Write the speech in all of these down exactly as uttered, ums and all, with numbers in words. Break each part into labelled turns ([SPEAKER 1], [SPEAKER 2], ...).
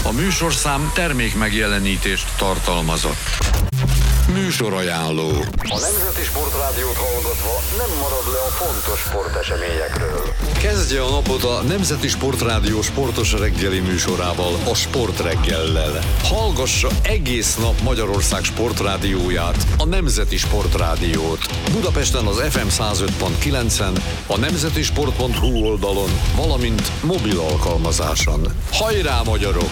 [SPEAKER 1] A műsorszám termék megjelenítést tartalmazott. Műsorajánló.
[SPEAKER 2] A Nemzeti Sportrádiót hallgatva nem marad le a fontos sporteseményekről.
[SPEAKER 1] Kezdje a napot a Nemzeti Sportrádió sportos reggeli műsorával, a Sportreggellel. Hallgassa egész nap Magyarország sportrádióját, a Nemzeti Sportrádiót. Budapesten az ef em száz öt pont kilencen, a nemzetisport pont hu oldalon, valamint mobil alkalmazáson. Hajrá, magyarok!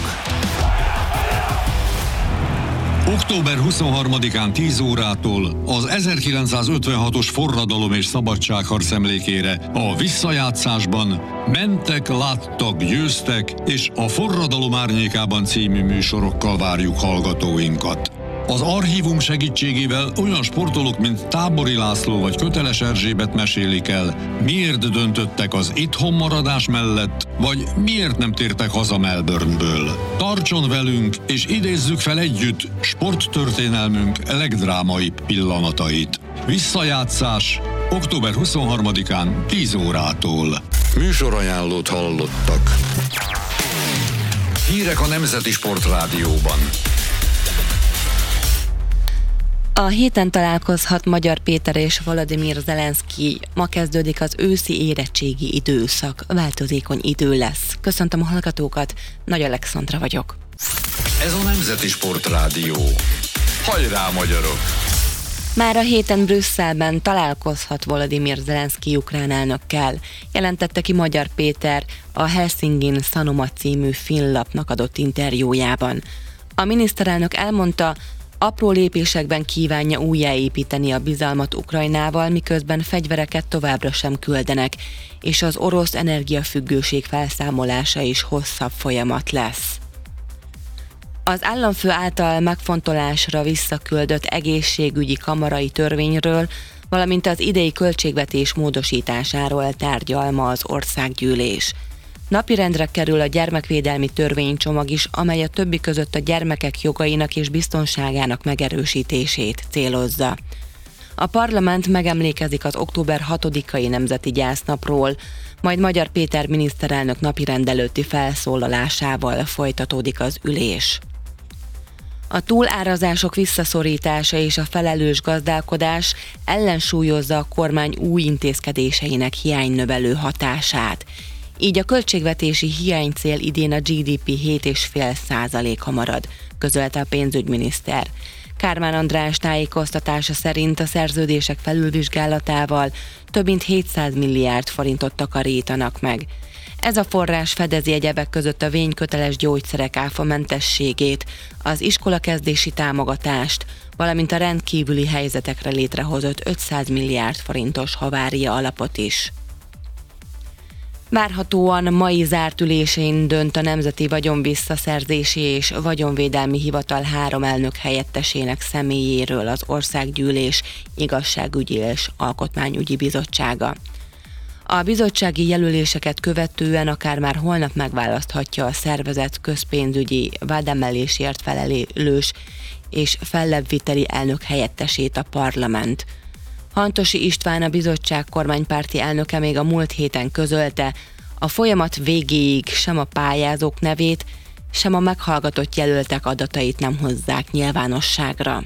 [SPEAKER 3] október huszonharmadikán tíz órától az ezerkilencszázötvenhatos forradalom és szabadságharc emlékére a visszajátszásban Mentek, láttak, győztek, és a Forradalom árnyékában című műsorokkal várjuk hallgatóinkat. Az archívum segítségével olyan sportolók, mint Tábori László vagy Köteles Erzsébet mesélik el, miért döntöttek az itthon maradás mellett, vagy miért nem tértek haza Melbourneből. Tartson velünk, és idézzük fel együtt sporttörténelmünk legdrámaibb pillanatait. Visszajátszás október huszonharmadikán tíz órától.
[SPEAKER 1] Műsorajánlót hallottak. Hírek a Nemzeti Sportrádióban.
[SPEAKER 4] A héten találkozhat Magyar Péter és Volodymyr Zelenszky. Ma kezdődik az őszi érettségi időszak. Változékony idő lesz. Köszöntöm a hallgatókat, Nagy Alexandra vagyok.
[SPEAKER 1] Ez a Nemzeti Sportrádió. Hajrá, magyarok!
[SPEAKER 4] Már a héten Brüsszelben találkozhat Volodymyr Zelenszky ukrán elnökkel, jelentette ki Magyar Péter a Helsingin Sanoma című finnlapnak adott interjújában. A miniszterelnök elmondta, apró lépésekben kívánja újjáépíteni a bizalmat Ukrajnával, miközben fegyvereket továbbra sem küldenek, és az orosz energiafüggőség felszámolása is hosszabb folyamat lesz. Az államfő által megfontolásra visszaküldött egészségügyi kamarai törvényről, valamint az idei költségvetés módosításáról tárgyal ma az országgyűlés. Napirendre kerül a gyermekvédelmi törvénycsomag is, amely a többi között a gyermekek jogainak és biztonságának megerősítését célozza. A parlament megemlékezik az október hatodikai nemzeti gyásznapról, majd Magyar Péter miniszterelnök napirend előtti felszólalásával folytatódik az ülés. A túlárazások visszaszorítása és a felelős gazdálkodás ellensúlyozza a kormány új intézkedéseinek hiánynövelő hatását. Így a költségvetési hiánycél idén a gé dé pé hét egész öt százaléka marad, közölte a pénzügyminiszter. Kármán András tájékoztatása szerint a szerződések felülvizsgálatával több mint hétszáz milliárd forintot takarítanak meg. Ez a forrás fedezi egyebek között a vényköteles gyógyszerek áfamentességét, az iskolakezdési támogatást, valamint a rendkívüli helyzetekre létrehozott ötszáz milliárd forintos havária alapot is. Várhatóan mai zárt ülésén dönt a Nemzeti Vagyonvisszaszerzési és Vagyonvédelmi Hivatal három elnök helyettesének személyéről az Országgyűlés Igazságügyi és Alkotmányügyi Bizottsága. A bizottsági jelöléseket követően akár már holnap megválaszthatja a szervezet közpénzügyi vádemelésért felelős és fellebbviteli elnök helyettesét a parlament. Hantosi István, a bizottság kormánypárti elnöke még a múlt héten közölte, a folyamat végéig sem a pályázók nevét, sem a meghallgatott jelöltek adatait nem hozzák nyilvánosságra.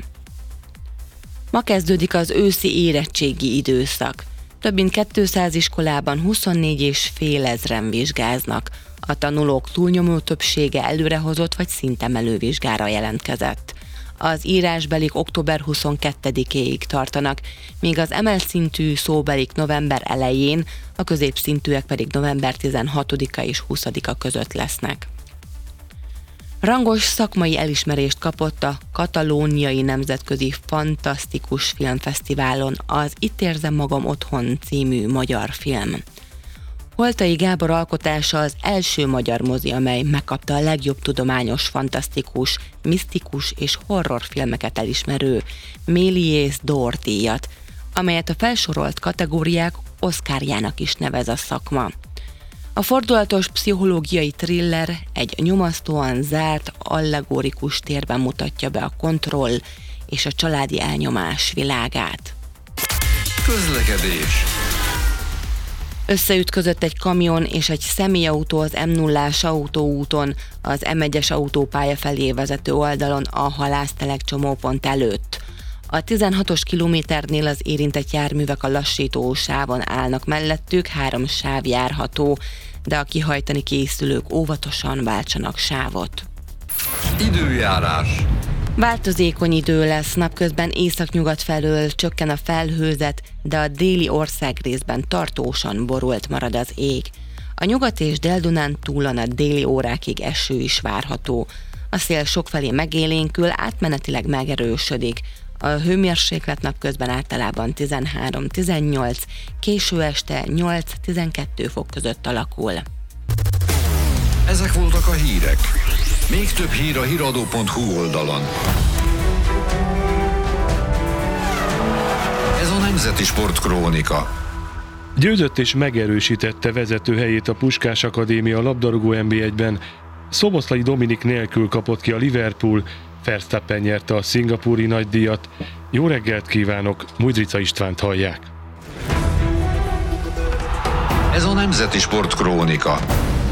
[SPEAKER 4] Ma kezdődik az őszi érettségi időszak. Több mint kétszáz iskolában huszonnégy és fél ezren vizsgáznak. A tanulók túlnyomó többsége előrehozott vagy szintemelő vizsgára jelentkezett. Az írásbelik október huszonkettedikéig tartanak, míg az emelt szintű szóbelik november elején, a középszintűek pedig november tizenhatodika és huszadika között lesznek. Rangos szakmai elismerést kapott a Katalóniai Nemzetközi Fantasztikus Filmfesztiválon az Itt érzem magam otthon című magyar film. Holtai Gábor alkotása az első magyar mozi, amely megkapta a legjobb tudományos, fantasztikus, misztikus és horrorfilmeket elismerő Méliès d'Or díjat, amelyet a felsorolt kategóriák Oscarjának is nevez a szakma. A fordulatos pszichológiai thriller egy nyomasztóan zárt, allegorikus térben mutatja be a kontroll és a családi elnyomás világát.
[SPEAKER 1] Közlekedés.
[SPEAKER 4] Összeütközött egy kamion és egy személyautó az em nullás autóúton, az em egyes autópálya felé vezető oldalon a Halásztelek csomópont előtt. A tizenhatos kilométernél az érintett járművek a lassító sávon állnak mellettük, három sáv járható, de a kihajtani készülők óvatosan váltsanak sávot.
[SPEAKER 1] Időjárás.
[SPEAKER 4] Változékony idő lesz, napközben északnyugat felől csökken a felhőzet, de a déli országrészben tartósan borult marad az ég. A nyugat és Dél-Dunán túlon a déli órákig eső is várható. A szél sokfelé megélénkül, átmenetileg megerősödik. A hőmérséklet napközben általában tizenhárom-tizennyolc, késő este nyolc-tizenkettő fok között alakul.
[SPEAKER 1] Ezek voltak a hírek. Még több hír a híradó pont hu oldalon. Ez a Nemzeti Sport Krónika.
[SPEAKER 5] Győzött és megerősítette vezetőhelyét a Puskás Akadémia labdarúgó en bé egyben. Szoboszlai Dominik nélkül kapott ki a Liverpool, Verstappen nyerte a szingapúri nagydíjat. Jó reggelt kívánok, Mudrica Istvánt hallják.
[SPEAKER 1] Ez a Nemzeti Sport Krónika.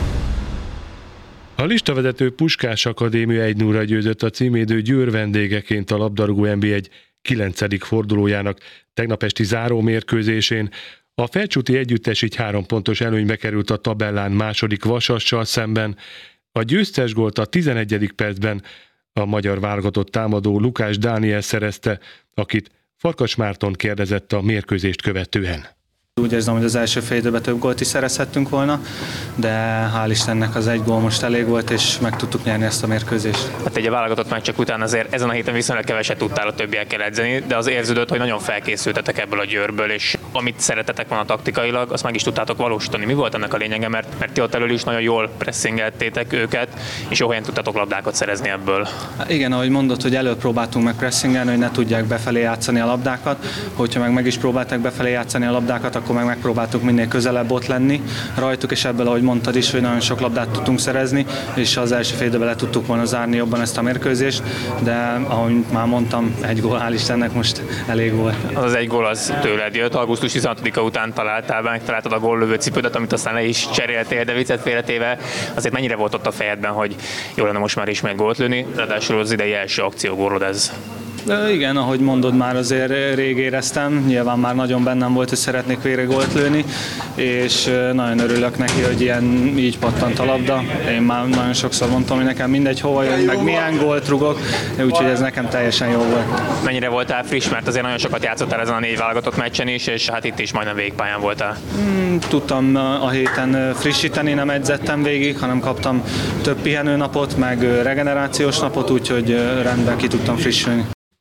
[SPEAKER 5] A listavezető Puskás Akadémia egy nullra győzött a címédő Győr vendégeként a labdarúgó en bé egy kilencedik fordulójának tegnap esti záró mérkőzésén. A Felcsúti együttes így három pontos előnybe került a tabellán második Vasassal szemben. A győztes gólt a tizenegyedik percben a magyar válogatott támadó Lukás Dániel szerezte, akit Farkas Márton kérdezett a mérkőzést követően.
[SPEAKER 6] Úgy érzem, hogy az első fél időben több gólt is szerezhettünk volna, de hál' Istennek az egy gól most elég volt, és meg tudtuk nyerni ezt a mérkőzést.
[SPEAKER 7] Hát egy válogatott meccsek után azért ezen a héten viszonylag keveset tudtál a többiekkel edzeni, de az érződött, hogy nagyon felkészültetek ebből a Győrből, és amit szeretetek volna taktikailag, azt meg is tudtátok valósítani. Mi volt ennek a lényege, mert, mert ti ott elől is nagyon jól pressingeltétek őket, és jó helyen tudtatok labdákat szerezni ebből.
[SPEAKER 6] Igen, ahogy mondod, hogy előbb próbáltunk meg pressingelni, hogy ne tudják befelé játszani a labdákat, hogyha meg meg is próbálták befelé játszani a labdákat, akkor meg megpróbáltuk minél közelebb ott lenni rajtuk, és ebből, ahogy mondtad is, hogy nagyon sok labdát tudtunk szerezni, és az első fél időben le tudtuk volna zárni jobban ezt a mérkőzést, de ahogy már mondtam, egy gól, hál' Istennek most elég volt.
[SPEAKER 7] Az az egy gól az tőled jött, augusztus tizenhatodika után találtál be, megtaláltad a góllövő cipődet, amit aztán le is cseréltél, de viccet félretéve, azért mennyire volt ott a fejedben, hogy jó lenne most már ismét gólt lőni, ráadásul az idei első akciógólod ez.
[SPEAKER 6] De igen, ahogy mondod, már azért rég éreztem, nyilván már nagyon bennem volt, hogy szeretnék végre gólt lőni, és nagyon örülök neki, hogy ilyen így pattant a labda. Én már nagyon sokszor mondtam, hogy nekem mindegy hova jön, meg milyen gólt rugok, úgyhogy ez nekem teljesen jó volt.
[SPEAKER 7] Mennyire voltál friss, mert azért nagyon sokat játszottál ezen a négy válogatott meccsen is, és hát itt is majdnem végpályán voltál.
[SPEAKER 6] Hmm, tudtam a héten frissíteni, nem edzettem végig, hanem kaptam több pihenőnapot, meg regenerációs napot, úgyhogy rendben ki tudtam frissülni.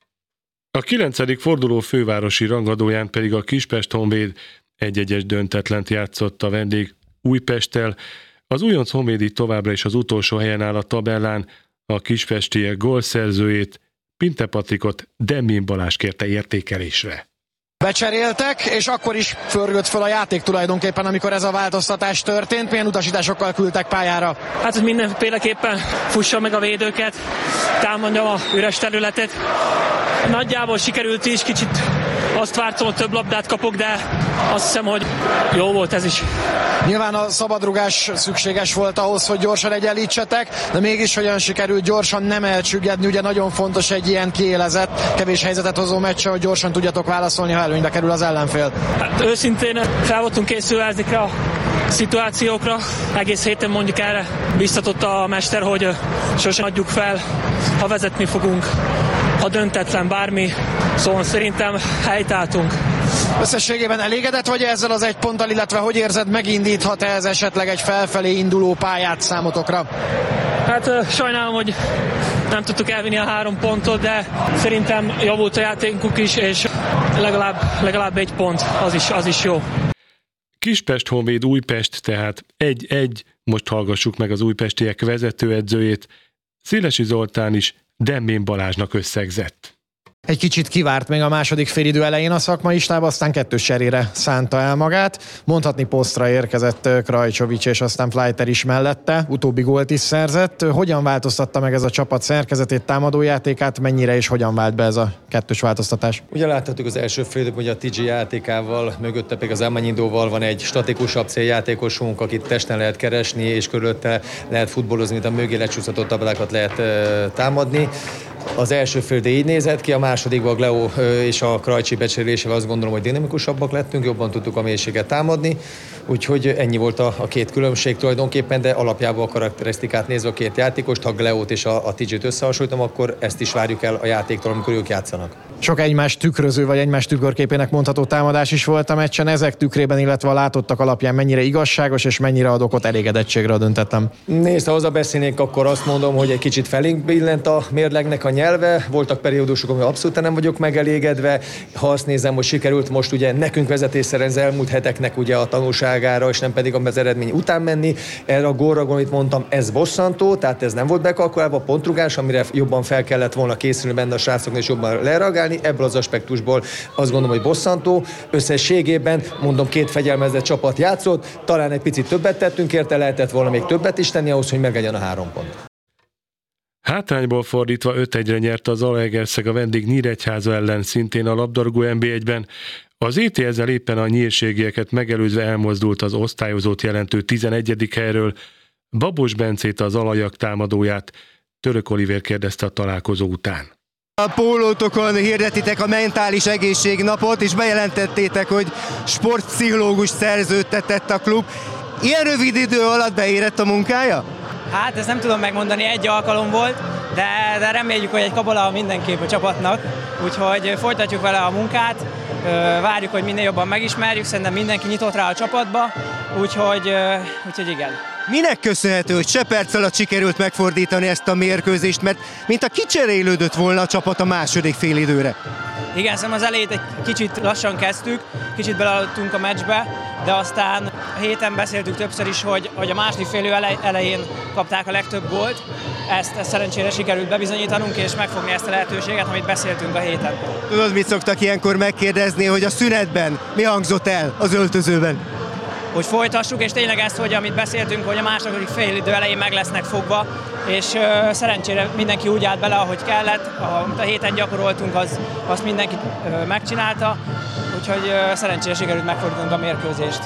[SPEAKER 5] A kilencedik forduló fővárosi rangadóján pedig a Kispest-Honvéd egy-egyes döntetlent játszott a vendég Újpesttel. Az újonc honvédi továbbra is az utolsó helyen áll a tabellán, a kispestiek gólszerzőjét, Pinte Patrikot Demmin Balázs kérte értékelésre.
[SPEAKER 8] Becseréltek, és akkor is förgött fel a játék tulajdonképpen, amikor ez a változtatás történt. Milyen utasításokkal küldtek pályára?
[SPEAKER 9] Hát, hogy mindenféleképpen fussa meg a védőket, támadjam a üres területet. Nagyjából sikerült is, kicsit azt vártam, hogy több labdát kapok, de azt hiszem, hogy jó volt ez is.
[SPEAKER 8] Nyilván a szabadrugás szükséges volt ahhoz, hogy gyorsan egyenlítsetek, de mégis hogyan sikerült gyorsan nem elcsüggedni, ugye nagyon fontos egy ilyen kiélezett, kevés helyzetet hozó meccse, hogy gyorsan tudjatok válaszolni, ha előnybe kerül az ellenfél. Hát
[SPEAKER 9] őszintén fel voltunk készülve ezekre a szituációkra. Egész héten mondjuk erre biztatott a mester, hogy sosem adjuk fel, ha vezetni fogunk, ha döntetlen bármi. Szóval szerintem helytálltunk.
[SPEAKER 8] Összességében elégedett vagy ezzel az egy ponttal, illetve hogy érzed, megindíthat ez esetleg egy felfelé induló pályát számotokra?
[SPEAKER 9] Hát sajnálom, hogy nem tudtuk elvinni a három pontot, de szerintem javult a játékunk is, és legalább, legalább egy pont, az is, az is jó.
[SPEAKER 5] Kispest-Honvéd Újpest, tehát egy-egy, most hallgassuk meg az újpestiek vezetőedzőjét. Szélesi Zoltán is Demmin Balázsnak összegzett.
[SPEAKER 8] Egy kicsit kivárt még a második félidő elején a szakmai stáb, aztán kettős cserére szánta el magát. Mondhatni posztra érkezett Krajcsovics és aztán Fleiter is mellette, utóbbi gólt is szerzett. Hogyan változtatta meg ez a csapat szerkezetét, támadójátékát, mennyire és hogyan vált be ez a kettős változtatás?
[SPEAKER 10] Ugye láthatjuk az első félidőben, hogy a té gé játékával, mögötte pedig az Elmanyindóval van egy statikusabb céljátékosunk, akit testen lehet keresni, és körülötte lehet futballozni, mint a mögé lecsúszhatott tablákat lehet uh, támadni. Az első félidő így nézett ki, a másodikban a Gleo és a Krajcsi becserélésével azt gondolom, hogy dinamikusabbak lettünk, jobban tudtuk a mélységet támadni, úgyhogy ennyi volt a, a két különbség tulajdonképpen, de alapjában a karakterisztikát nézve a két játékost, ha Gleót és a, a té gét összehasonlítom, akkor ezt is várjuk el a játéktól, amikor ők játszanak. Sok egymás tükröző vagy egymás tükörképének mondható támadás is volt a meccsen, ezek tükrében, illetve a látottak alapján mennyire igazságos és mennyire ad okot elégedettségre a döntetlen. Nézd, ha hozzá beszélnék, akkor azt mondom, hogy egy kicsit felénk billent a mérlegnek a nyelve, voltak periódusok, amikor abszolút nem vagyok megelégedve, ha azt nézem, hogy sikerült most ugye nekünk vezetésszerűen az elmúlt heteknek ugye a tanulságára, és nem pedig az eredmény után menni, erre a gólra, amit mondtam, ez bosszantó, tehát ez nem volt bekalkulálva, a pontrugás, amire jobban fel kellett volna készülni benne a srácoknak és jobban lereagálni, ebből az aspektusból azt gondolom, hogy bosszantó. Összességében mondom, két fegyelmezett csapat játszott, talán egy picit többet tettünk érte, lehetett volna még többet is tenni ahhoz, hogy meglegyen a három pont.
[SPEAKER 5] Hátrányból fordítva öt egyre nyert az Zalaegerszeg a vendég Nyíregyháza ellen, szintén a labdarúgó en bé egyben. Az é té ezzel éppen a nyírségieket megelőzve elmozdult az osztályozót jelentő tizenegyedik helyről. Babos Bencét, az alajak támadóját Török Olivér kérdezte a találkozó után.
[SPEAKER 11] A pólótokon hirdetitek a mentális egészségnapot, és bejelentettétek, hogy sportpszichológus szerződtetett a klub. Ilyen rövid idő alatt beérett a munkája?
[SPEAKER 12] Hát ezt nem tudom megmondani, egy alkalom volt, de, de reméljük, hogy egy kabola mindenképp a csapatnak, úgyhogy folytatjuk vele a munkát, várjuk, hogy minél jobban megismerjük, szerintem mindenki nyitott rá a csapatba, úgyhogy, úgyhogy igen.
[SPEAKER 11] Minek köszönhető, hogy se perc alatt sikerült megfordítani ezt a mérkőzést, mert mint a kicserélődött volna a csapat a második félidőre?
[SPEAKER 12] Igen, szerintem az elejét egy kicsit lassan kezdtük, kicsit beleadtunk a meccsbe, de aztán a héten beszéltük többször is, hogy, hogy a második félidő elején kapták a legtöbb gólt. Ezt, ezt szerencsére sikerült bebizonyítanunk és megfogni ezt a lehetőséget, amit beszéltünk a héten.
[SPEAKER 11] Tudod, mit szoktak ilyenkor megkérdezni, hogy a szünetben mi hangzott el az öltözőben?
[SPEAKER 12] Hogy folytassuk, és tényleg ezt, hogy amit beszéltünk, hogy a második félidő elején meg lesznek fogva, és uh, szerencsére mindenki úgy állt bele, ahogy kellett, amit a héten gyakoroltunk, az, azt mindenki uh, megcsinálta, úgyhogy uh, szerencsére sikerült megfordítanunk a mérkőzést.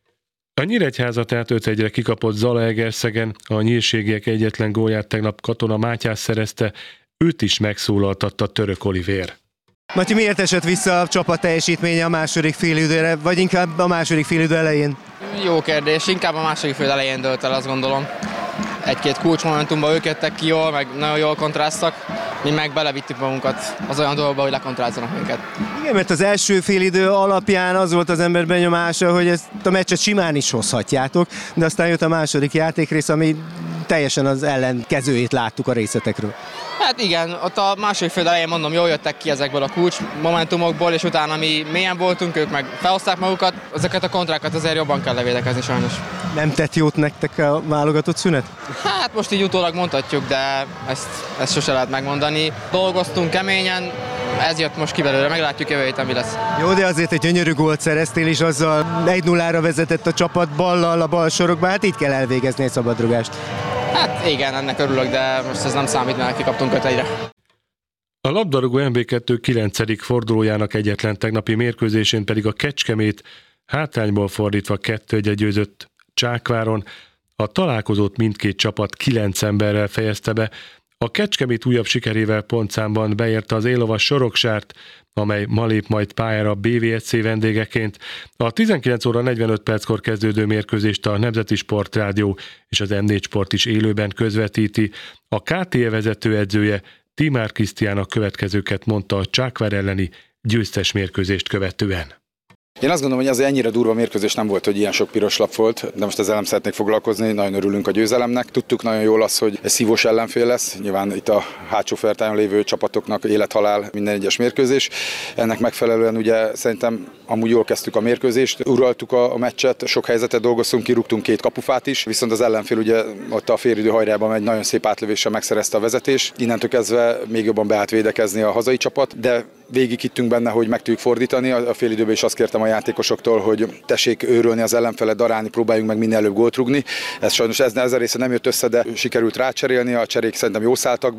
[SPEAKER 5] A Nyíregyháza tehát öt egyre kikapott Zalaegerszegen, a nyírségiek egyetlen gólját tegnap Katona Mátyás szerezte, őt is megszólaltatta Török Olivér.
[SPEAKER 11] Matyi, miért esett vissza a csapat teljesítménye a második félidőre, vagy inkább a második félidő elején?
[SPEAKER 13] Jó kérdés, inkább a második fél elején dőlt el, azt gondolom. Egy-két kulcsmomentumban ők jöttek ki jól, meg nagyon jól kontráztak, mi meg belevittük magunkat az olyan dolgokba, hogy lekontrázzanak minket.
[SPEAKER 11] Igen, mert az első félidő alapján az volt az ember benyomása, hogy ezt a meccset simán is hozhatjátok, de aztán jött a második játékrész, ami teljesen az ellenkezőjét láttuk a részletekről.
[SPEAKER 13] Hát igen, ott a második fél elején mondom, jól jöttek ki ezekből a kulcs momentumokból, és utána mi mélyen voltunk, ők meg felhozták magukat, ezeket a kontrákat azért jobban kell levédekezni sajnos.
[SPEAKER 11] Nem tett jót nektek a válogatott szünet?
[SPEAKER 13] Hát most így utólag mondhatjuk, de ezt, ezt sose lehet megmondani. Dolgoztunk keményen, ez jött most ki belőle, meglátjuk jövő héten mi lesz.
[SPEAKER 11] Jó, de azért egy gyönyörű gólt szereztél, és azzal egy nullára vezetett a csapat ballal a bal sorokba, hát így kell elvégezni egy szabadrugást.
[SPEAKER 13] Hát igen, ennek örülök, de most ez nem számít, mert kikaptunk öt egyre.
[SPEAKER 5] A labdarúgó en bé kettő kilencedik fordulójának egyetlen tegnapi mérkőzésén pedig a Kecskemét hátrányból fordítva kettő egyre győzött Csákváron. A találkozót mindkét csapat kilenc emberrel fejezte be. A Kecskemét újabb sikerével pontszámban beérte az Élovas Soroksárt, amely ma lép majd pályára a bé vé egy cé vendégeként. A tizenkilenc óra negyvenöt perckor kezdődő mérkőzést a Nemzeti Sportrádió és az em négy Sport is élőben közvetíti. A ká té é vezetőedzője Timár Krisztián a következőket mondta a Csákvár elleni győztes mérkőzést követően.
[SPEAKER 14] Én azt gondolom, hogy az ennyire durva mérkőzés nem volt, hogy ilyen sok piros lap volt, de most ezzel nem szeretnék foglalkozni, nagyon örülünk a győzelemnek. Tudtuk nagyon jól azt, hogy ez szívós ellenfél lesz, nyilván itt a hátsó fertájon lévő csapatoknak élet-halál minden egyes mérkőzés. Ennek megfelelően ugye szerintem amúgy jól kezdtük a mérkőzést, uraltuk a, a meccset, sok helyzetet dolgoztunk, kirúgtunk két kapufát is, viszont az ellenfél ugye ott a félidő hajrában egy nagyon szép átlövéssel megszerezte a vezetést. Innentől kezdve még jobban beállt védekezni a hazai csapat, de végig hittünk benne, hogy meg tudjuk fordítani. A félidőben is azt kértem a játékosoktól, hogy tessék őrölni az ellenfelet, darálni, próbáljunk meg minél előbb gólt rúgni. Ez sajnos ez, ez a része nem jött össze, de sikerült rácserélni, a cserék szerintem jó szálltak